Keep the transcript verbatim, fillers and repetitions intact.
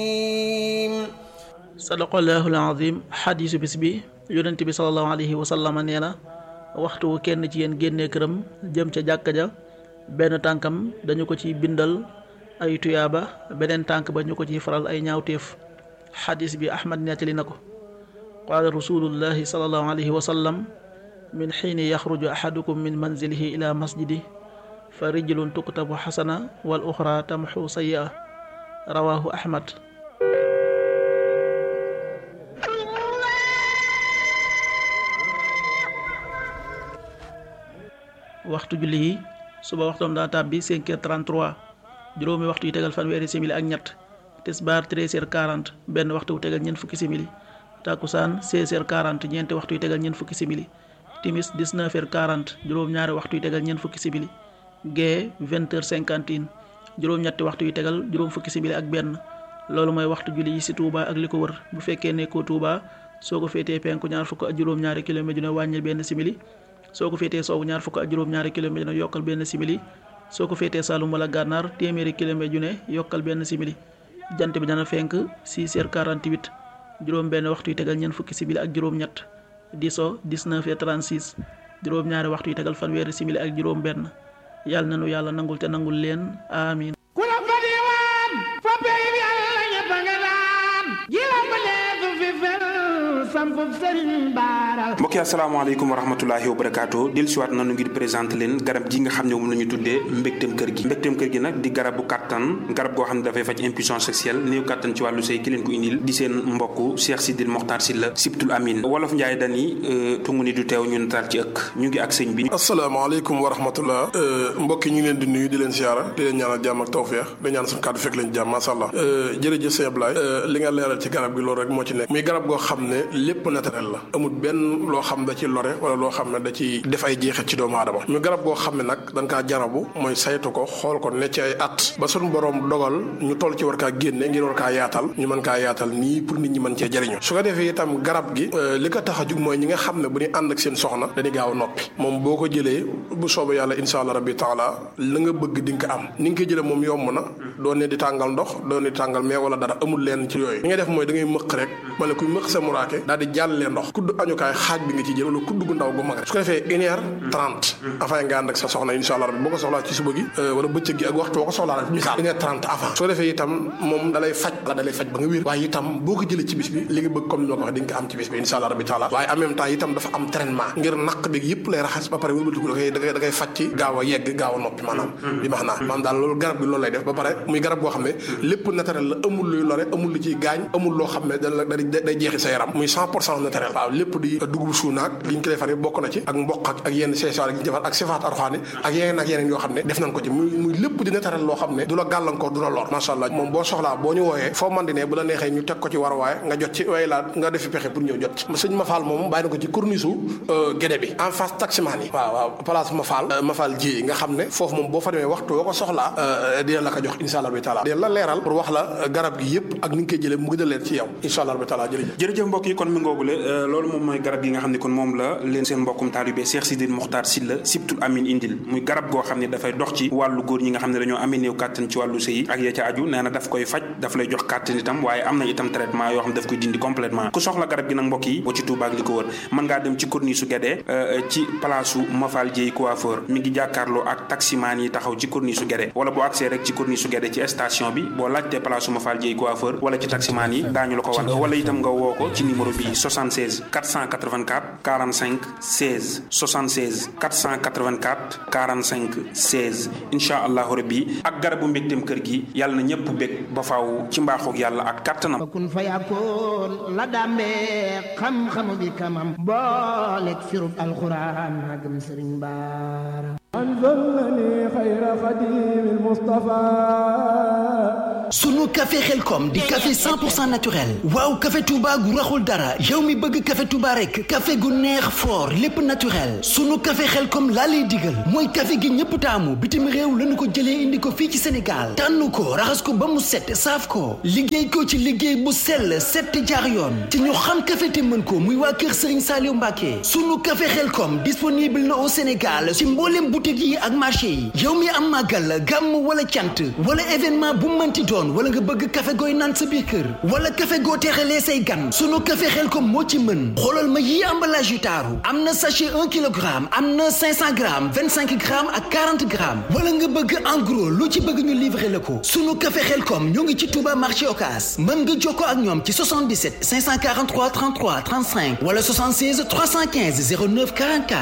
sadaqallahul azim. xadiisu bis bi yonent bi sallallahu alayhi wa sallam nee na waxtu wu kenn ci yéen génnee këram jëm ca jàkka ja benn tànkam dañu ko ci bindal ay tuyaaba beneen tànk ba ñu ko ci faral ay ñaawteef. xadiis bi Ahmad nettali na ko. qaala rasulullahi sallallahu alayhi wa sallam min xiini yaxruju ahadukum min manzilihi ila masjidi fa rijlun tuktabu xasana wal uxra tamxu sayyi'a. rawaahu Ahmad. waxtu julli yi suba waxtoom daa tàbbi cinq heures trente-trois juróomi waxtu yu tegal fanweeri simili ak ñett. tisbaar treize heures quarante benn waxtu wu tegal ñeent fukki simili. takkusaan seize heures quarante ñeenti waxtu yu tegal ñeent fukki simili. timis dix-neuf heures quarante juróom-ñaari waxtu yu tegal ñeent fukki simili. gee vingt heures cinquante et un juróom-ñetti waxtu yu tegal juróom fukki simili ak benn. loolu mooy waxtu julli yi ci Touba ak li ko wër. bu fekkee nekkoo Touba soo ko féetee penku ñaar fukk ak juróom-ñaari kilomètre dina wàññil benn simili. soo ko féetee soowu ñaar fukk ak juróom-ñaari kilomètre dina yokkal benn simili. soo ko féetee Saloum wala Gànnaar téeméeri kilomètre ju ne yokkal benn simili. jant bi dana fenk six heures quarante-huit juróom benn waxtu yu tegal ñeent fukki simili ak juróom ñett. di so dix-neuf heures trente-six juróom ñaari waxtu yu tegal fanweeri simili ak juróom benn. yàlla na nu yàlla nangul te nangul leen amiin. ku la fa diwaan fa pey bi yàlla ñëpp nga daan ji la fa leetu fi fel sampu sëriñ baara. mbokk yi asalaamaaleykum wa rahmatulahi wa barakaatu del siwaat nanu ngir présenté leen garab gi nga xam ne moom la ñu tuddee mbégteem kër gi mbégteem kër gi nag di garabu kàttan garab goo xam ne dafay faj impuissance sexuelle néew kàttan ci wàllu sëy ki leen ko indil di seen mbokk Cheikh Sidil Mokhtar Sylla Sibtul Amin wolof Njaay dani tungu ni du teew ñu nataal ci ëkk ñu ngi ak sëñ bi. asalaamaaleykum wa rahmatullah mbokk yi ñu ngi leen di nuyu di leen siyaara di leen ñaanal jàmm ak tawfeex di ñaan suñu kàddu fekk leen jàmm masha Allah. jërëjëf sëñ Ablaye li nga leeral ci garab gi loolu rek moo ci nekk muy garab goo xam ne lépp naturel la amul benn loo xam da ci lore wala loo xam ne da ci def ay jeexit ci doomu aadama ñu garab goo xam ne nag dañ kaa jarabu mooy saytu ko xool ko ne ci ay at ba suñu borom dogal ñu toll ci war kaa génne ngir war kaa yaatal ñu mën kaa yaatal nii pour nit ñi mën cee jëriñu su ko defee itam garab gi li ko tax a jug mooy ñi nga xam ne bu ñu ànd ak seen soxna dañuy gaaw a noppi moom boo ko jëlee bu soobee yàlla insha allah rabbi taala la nga bëgg di nga ko am ni nga ko jëlee moom yomb na doo ne di tàngal ndox doo ne di tàngal mais wala dara amul leen ci yooyu li nga def mooy da ngay mëq rek ma ne kuy mëq sa muraake daal di jàllee ndox kudd añukaay xaaj bi nga ci jël wala kudd gu ndaw gu mag rek su ko defee une heure trente avant nga ànd ak sa soxna insha allah rabbi boo ko soxlaa ci suba gi wala bëccëg gi ak waxtu boo ko soxlaa rek misaal une heure trente avant soo defee itam moom dalay faj la dalay faj ba nga wér waaye itam boo ko jëlee ci bis bi li nga bëgg comme ni ma ko waxee di nga ko am ci bis bi insha allah rabbi taala waaye en même temps itam dafa am traitement ngir naq bi yëpp lay raxas ba pare wëlbatiku da koy da koy da koy faj ci gaaw a yegg gaaw a noppi maanaam bi max naa maanaam daal loolu garab bi loolu lay def ba pare muy garab boo xam ne lépp naturel la amul luy lore amul lu ciy gaañ amul loo xam ne da day jeexi sa yaram muy cent pour cent naturel waaw lépp di dugub suunaak li ñu ko defar bokk na ci ak mboq ak ak yenn seesaar yi ñu defar ak sifaat arxaani ak yeneen ak yeneen yoo xam ne def nañ ko ci muy muy lépp di naturel loo xam ne du la gàllankoor du la lor masha Allah moom boo soxlaa boo ñu wooyee foo man di ne bu la neexee ñu teg ko ci war waaye nga jot ci way laa nga defi pexe pour ñëw jot ci sëñ Mafal moom bàyyi na ko ci corniche gédé bi en face taximaan yi waaw waaw place Mafal Mafal ji nga xam ne foofu moom boo fa demee waxtu boo ko soxlaa dina la ko jox insha Allah bi taala dina la leeral pour wax la garab gi yëpp ak ni nga koy jëlee mu gën a leer ci yow insha Allah bi taala jërëjëf jërëjëf mbokk yi kon mi ngoogule loolu moom mooy garab gi nga xam ne kon moom la leen seen mbokkum taalibe Cheikh Sidil Mokhtar Sylla Sibtul Amin indil muy garab goo xam ne dafay dox ci wàllu góor ñi nga xam ne dañoo amee néew kàttan ci wàllu sëy ak ya ca aju nee na daf koy faj daf lay jox kàttan itam waaye am na itam traitement yoo xam ne daf koy dindi complètement ku soxla garab gi nag mbokk yi boo ci Touba ak li ko wër mën ngaa dem ci corniche su Guédé ci place su Mafal Dieye coiffeur mi ngi jàkkaarloo ak taximaan yi taxaw ci corniche su Guédé wala boo accès rek ci corniche su Guédé ci station bi boo laajtee place su Mafal Dieye coiffeur wala ci taximaan yi daañu la ko wan wala itam nga woo ko ci numéro bi soixante-seize quatre cent quatre-vingt-quatre quarante-cinq seize soixante-seize quatre cent quatre-vingt-quatre quarante-cinq seize incha allahu rabbi ak garabu mbégteem kër gi yàlla na ñëpp bég ba faaw ci mbaaxoog yàlla ak kàttanam kun fa yakun la dàmbee xam-xamu bi kamam booleeg firub alxuraan magam sëriñ baara anzalani xayra xadimil Mustafa sunu café Xelkom di café cent pour cent naturel waaw café Touba gu raxul dara yow mi bëgg café Touba rek café gu neex fort lépp naturel sunu café Xelkom laa lay digal mooy café gi ñëpp taamu bitim réew lañu ko jëlee indi ko fii ci Sénégal tànn ko raxas ko ba mu set saaf ko liggéey ko ci liggéey bu sell set jaar yoon ci ñu xam café te mën ko muy waa kër Serigne Saliou Mbacké sunu café Xelkom disponible na au Sénégal ci mboolem boutique yi ak marché yi yow mi am màggal gàmm wala cant wala événement bu mënti doon doon wala nga bëgg café gooy naan sa biir kër wala café goo teexalee say gan sunu café Xelkom moo ci mën xoolal ma yi emballage yu taaru am na sachet un kilogramme am na cinq cents grammes vingt-cinq grammes ak quarante grammes wala nga bëgg en gros lu ci bëgg ñu livrer la ko sunu café Xelkom ñoo ngi ci Touba marché Ocass mën nga jokkoo ak ñoom ci soixante-dix-sept cinq cent quarante-trois trente-trois trente-cinq wala soixante-seize trois cent quinze zéro neuf quarante-quatre